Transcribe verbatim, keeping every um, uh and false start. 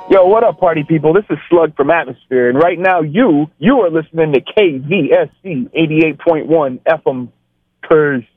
Yo, what up, party people? This is Slug from Atmosphere, and right now you, you are listening to K V S C eighty-eight point one F M Pers.